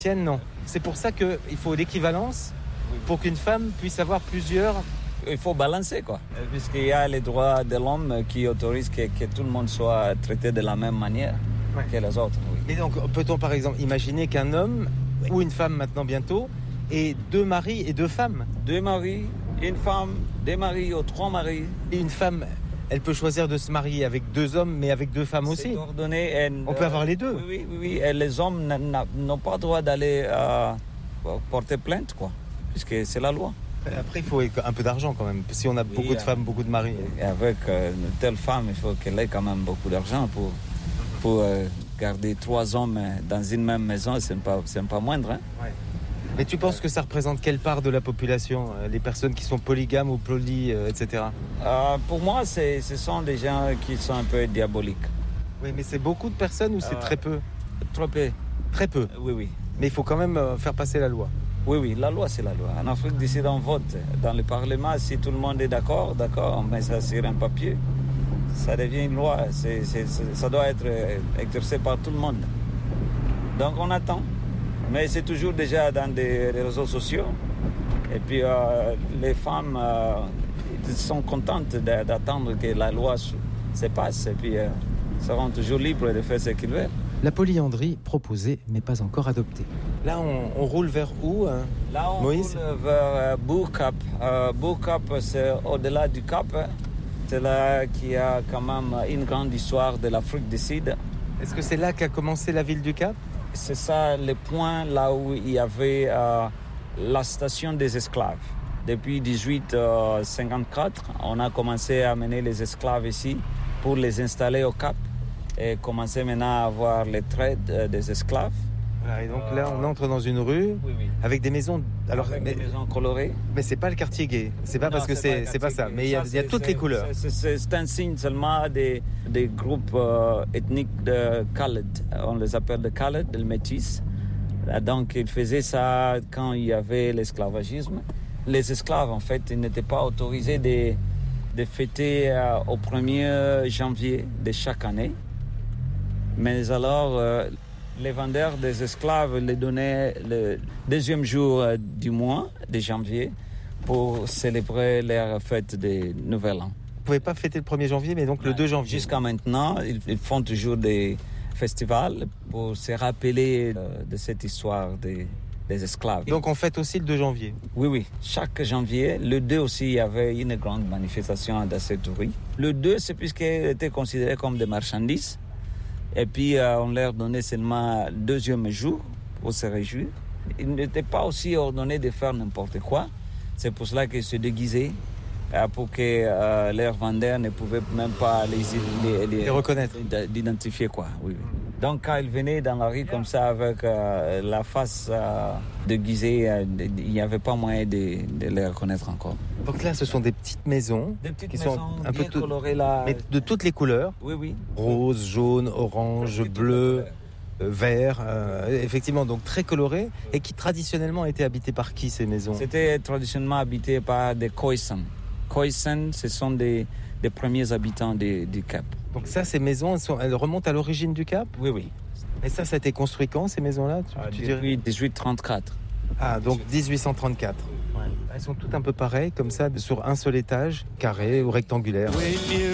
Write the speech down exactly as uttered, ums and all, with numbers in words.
Tienne, non. C'est pour ça qu'il faut l'équivalence pour qu'une femme puisse avoir plusieurs... Il faut balancer, quoi. Puisqu'il y a les droits de l'homme qui autorisent que, que tout le monde soit traité de la même manière ouais. que les autres. Oui. Mais donc, peut-on par exemple imaginer qu'un homme, oui. ou une femme maintenant bientôt, ait deux maris et deux femmes? Deux maris, une femme, deux maris ou trois maris. Et une femme, elle peut choisir de se marier avec deux hommes, mais avec deux femmes aussi. C'est ordonné. Et, On euh, peut avoir les deux. Oui, oui, oui. Et les hommes n'ont pas le droit d'aller euh, porter plainte, quoi, puisque c'est la loi. Après, il faut un peu d'argent quand même. Si on a oui, beaucoup de femmes, beaucoup de maris. Et avec euh, une telle femme, il faut qu'elle ait quand même beaucoup d'argent pour, pour euh, garder trois hommes dans une même maison. C'est pas, c'est pas moindre. Hein? Ouais. Mais tu penses que ça représente quelle part de la population, les personnes qui sont polygames ou poly, euh, et cetera. Euh, pour moi, c'est, ce sont des gens qui sont un peu diaboliques. Oui, mais c'est beaucoup de personnes ou c'est euh, très peu? Très peu. Très peu. Euh, oui, oui. Mais il faut quand même euh, faire passer la loi. Oui, oui, la loi, c'est la loi. En Afrique du Sud, on vote. Dans le Parlement, si tout le monde est d'accord, d'accord, on met ça sur un papier. Ça devient une loi. C'est, c'est, c'est, ça doit être exercé par tout le monde. Donc, on attend. Mais c'est toujours déjà dans des réseaux sociaux. Et puis, euh, les femmes euh, sont contentes d'attendre que la loi se passe. Et puis, euh, seront toujours libres de faire ce qu'ils veulent. La polyandrie proposée, mais pas encore adoptée. Là, on, on roule vers où, hein, Là, on Moïse roule vers euh, Bourg-Cap. Euh, Bourg-Cap, c'est au-delà du Cap. C'est là qu'il y a quand même une grande histoire de l'Afrique du Sud. Est-ce que c'est là qu'a commencé la ville du Cap? C'est ça le point là où il y avait euh, la station des esclaves. Depuis dix-huit cinquante-quatre, on a commencé à amener les esclaves ici pour les installer au Cap. Et commencer maintenant à avoir les trades des esclaves. Voilà, et donc là, on entre dans une rue oui, oui. avec des maisons, alors avec mais, des maisons colorées. Mais c'est pas le quartier gay. C'est pas non, parce que c'est, c'est pas ça. Mais il y a, il y a toutes les couleurs. C'est, c'est, c'est un signe seulement des, des groupes euh, ethniques de Khaled. On les appelle de Khaled, de métis. Donc ils faisaient ça quand il y avait l'esclavagisme. Les esclaves, en fait, ils n'étaient pas autorisés de, de fêter euh, au premier janvier de chaque année. Mais alors, euh, les vendeurs des esclaves les donnaient le deuxième jour euh, du mois de janvier pour célébrer leur fête de Nouvel An. Vous ne pouvez pas fêter le premier janvier, mais donc ouais, le deux janvier. Jusqu'à maintenant, ils, ils font toujours des festivals pour se rappeler euh, de cette histoire des, des esclaves. Donc on fête aussi le deux janvier? Oui, oui. Chaque janvier, le deux aussi, il y avait une grande manifestation dans cette rue. Le deux, c'est puisqu'ils étaient considérés comme des marchandises. Et puis, euh, on leur donnait seulement le deuxième jour pour se réjouir. Ils n'étaient pas aussi ordonnés de faire n'importe quoi. C'est pour cela qu'ils se déguisaient, euh, pour que euh, leurs vendeurs ne pouvaient même pas les, les, les, les reconnaître, d'identifier, quoi. Oui, oui. Donc, quand ils venaient dans la rue comme ça, avec euh, la face euh, déguisée, euh, il n'y avait pas moyen de, de les reconnaître encore. Donc là, ce sont des petites maisons, des petites qui maisons sont un bien peu tout... colorées là, mais de toutes les couleurs. Oui, oui. Rose, jaune, orange, bleu, euh, vert. Euh, effectivement, donc très colorées et qui traditionnellement étaient habitées par qui, ces maisons? C'était traditionnellement habité par des Khoisan. Khoisan, ce sont des, des premiers habitants de, du Cap. Donc ça, ces maisons, elles, sont, elles remontent à l'origine du Cap? Oui, oui. Et ça, ça a été construit quand, ces maisons-là, tu, ah, tu Depuis dix-huit trente-quatre. Ah, donc dix-huit cent trente-quatre. Ouais. Elles sont toutes un peu pareilles, comme ça, sur un seul étage, carré ou rectangulaire.